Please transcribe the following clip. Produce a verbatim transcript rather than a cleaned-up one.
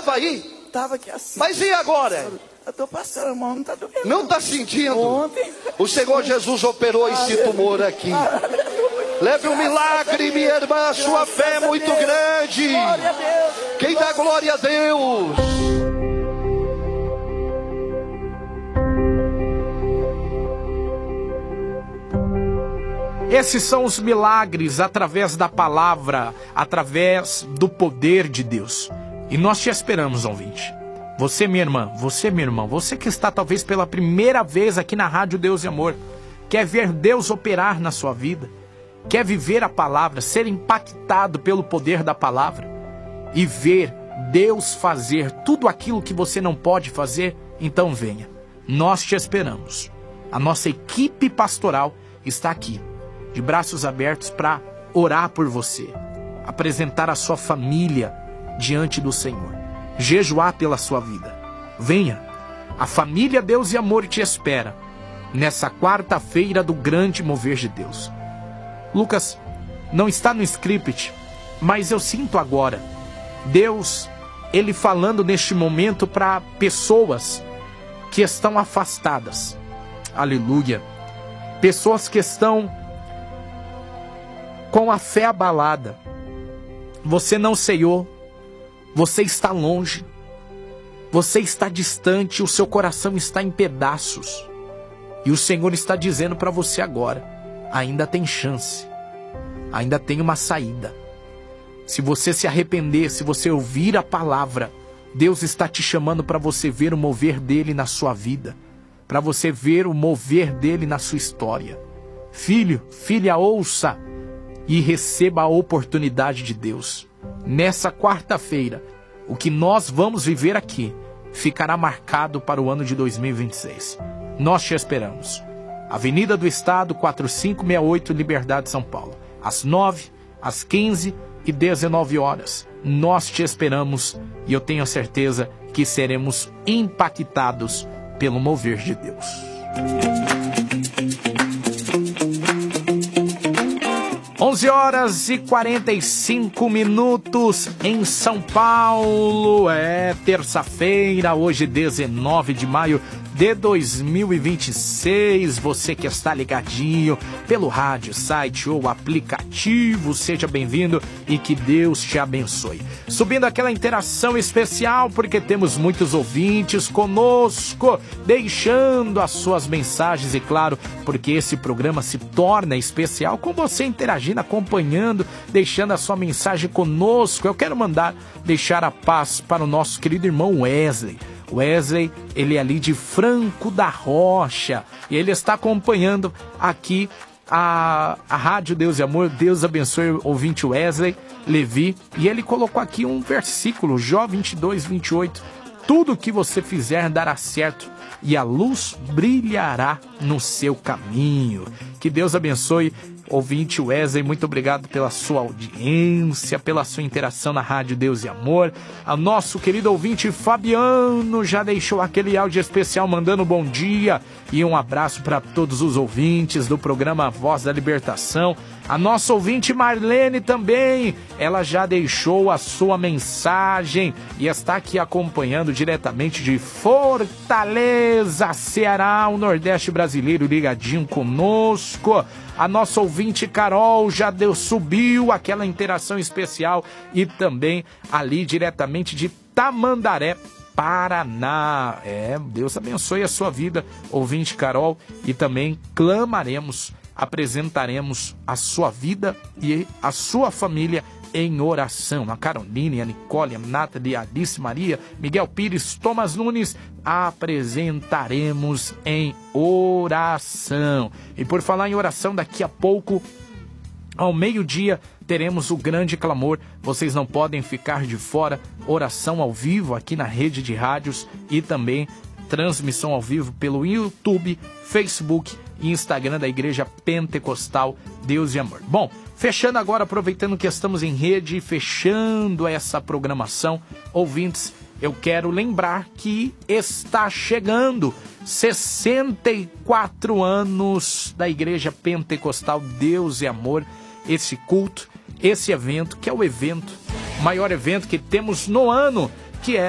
Tava aí? Tava aqui assim. Mas e agora? Eu tô passando, irmão, não tá doendo. Não tá sentindo? Ontem. O Senhor Jesus operou esse tumor aqui. Leve um milagre, minha irmã, sua fé é muito grande. Glória a Deus. Quem dá glória a Deus? Esses são os milagres através da palavra, através do poder de Deus. E nós te esperamos, ouvinte. Você, minha irmã, você, meu irmão, você que está talvez pela primeira vez aqui na Rádio Deus e Amor, quer ver Deus operar na sua vida, quer viver a palavra, ser impactado pelo poder da palavra e ver Deus fazer tudo aquilo que você não pode fazer, então venha. Nós te esperamos. A nossa equipe pastoral está aqui, de braços abertos para orar por você, apresentar a sua família diante do Senhor, jejuar pela sua vida. Venha, a família Deus e Amor te espera nessa quarta-feira do grande mover de Deus. Lucas, não está no script, mas eu sinto agora Deus, Ele falando neste momento para pessoas que estão afastadas. Aleluia. Pessoas que estão com a fé abalada. Você não ceiou, você está longe, você está distante, o seu coração está em pedaços. E o Senhor está dizendo para você agora, ainda tem chance, ainda tem uma saída. Se você se arrepender, se você ouvir a palavra, Deus está te chamando para você ver o mover dele na sua vida, para você ver o mover dele na sua história. Filho, filha, ouça e receba a oportunidade de Deus. Nessa quarta-feira, o que nós vamos viver aqui ficará marcado para o ano de dois mil e vinte e seis. Nós te esperamos. Avenida do Estado, quatro cinco seis oito, Liberdade, São Paulo. Às nove, às quinze e dezenove horas. Nós te esperamos e eu tenho certeza que seremos impactados pelo mover de Deus. onze horas e quarenta e cinco minutos em São Paulo. É terça-feira, hoje dezenove de maio de dois mil e vinte e seis. Você que está ligadinho pelo rádio, site ou aplicativo, seja bem-vindo e que Deus te abençoe. Subindo aquela interação especial, porque temos muitos ouvintes conosco, deixando as suas mensagens e, claro, porque esse programa se torna especial com você interagindo, acompanhando, deixando a sua mensagem conosco. Eu quero mandar, deixar a paz para o nosso querido irmão Wesley. Wesley, ele é ali de Franco da Rocha, e ele está acompanhando aqui a, a Rádio Deus e Amor. Deus abençoe o ouvinte Wesley Levi, e ele colocou aqui um versículo, Jó vinte e dois, vinte e oito, tudo que você fizer dará certo, e a luz brilhará no seu caminho. Que Deus abençoe, ouvinte Wesley, muito obrigado pela sua audiência, pela sua interação na Rádio Deus e Amor. A nosso querido ouvinte Fabiano já deixou aquele áudio especial mandando bom dia e um abraço para todos os ouvintes do programa Voz da Libertação. A nossa ouvinte Marlene também, ela já deixou a sua mensagem e está aqui acompanhando diretamente de Fortaleza, Ceará, o Nordeste brasileiro, ligadinho conosco. A nossa ouvinte Carol já deu, subiu aquela interação especial, e também ali diretamente de Tamandaré, Paraná. É, Deus abençoe a sua vida, ouvinte Carol, e também clamaremos, apresentaremos a sua vida e a sua família em oração. A Caroline, a Nicole, a Nathalie, a Alice Maria, Miguel Pires, Thomas Nunes, apresentaremos em oração. E por falar em oração, daqui a pouco, ao meio-dia, teremos o grande clamor. Vocês não podem ficar de fora. Oração ao vivo aqui na rede de rádios e também transmissão ao vivo pelo YouTube, Facebook e Instagram da Igreja Pentecostal Deus e Amor. Bom, fechando agora, aproveitando que estamos em rede e fechando essa programação, ouvintes, eu quero lembrar que está chegando sessenta e quatro anos da Igreja Pentecostal Deus e Amor, esse culto, esse evento, que é o evento, maior evento que temos no ano, que é